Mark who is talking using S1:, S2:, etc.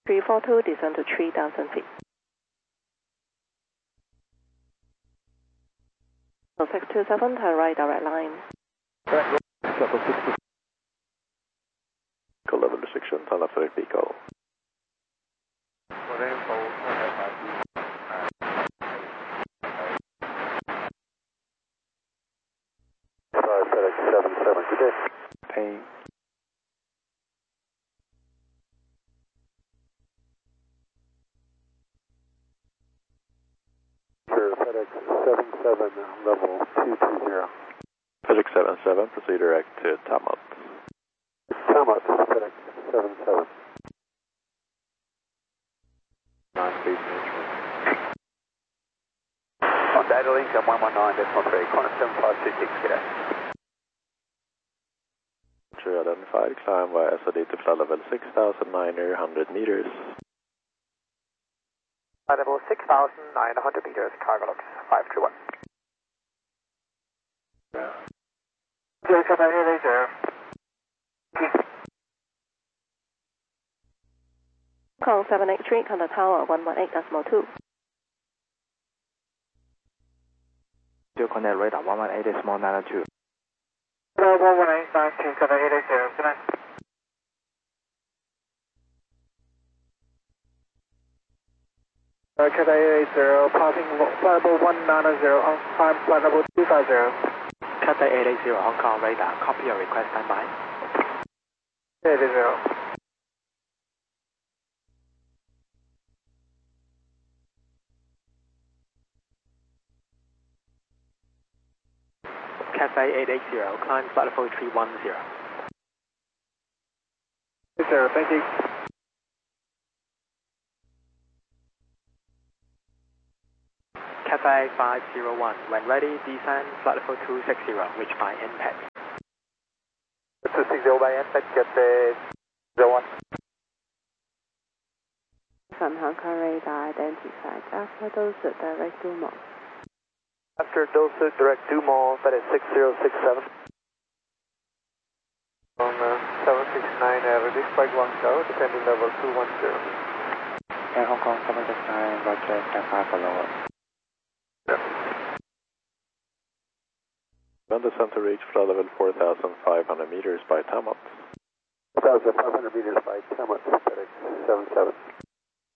S1: 342, descend to 3,000 feet. 627, turn right direct line.
S2: Right, level 60. Level restriction, turn left for Pico. FedEx 77, good day. Pain. Sure, FedEx 77, level 220. FedEx 77, proceed direct to Tamot. Tamot, FedEx 77. Non-space management. On data link, I'm 119.3, corner 7526, get out. Identified, climb via SOD to flight level 6,900 meters.
S3: Flight level 6,900 meters, cargo looks 521.
S1: Hong Kong 783, contact tower 118.2.
S3: Still connect radar 118.92.
S4: 118.92, contact 880, good night. Cathay 880, passing flight level 190 on time, flight level 250.
S3: Cathay 880 Hong Kong radar, copy your request, stand by.
S4: 880.
S3: Cathay 880, climb flight level 310.
S4: 80, thank you.
S3: Cathay 501, when ready, descend flight level 260, reach by impact.
S4: 260 by impact, Cathay 01.
S1: From Hong Kong radar identified after those direct Dumont.
S4: After Dulce, direct Dumont, FedEx 6067. On 769, reduce flight 10, descending level 210.
S3: Air Hong Kong 769, roger, stand by for lower.
S2: When descend to reach flight level 4,500 meters by Tamot.
S4: 4,500 meters by Tamot, FedEx 77.